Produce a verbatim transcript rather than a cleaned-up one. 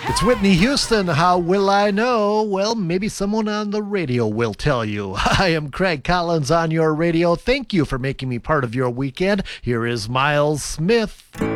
It's Whitney Houston. How will I know? Well, maybe someone on the radio will tell you. I am Craig Collins on your radio. Thank you for making me part of your weekend. Here is Miles Smith.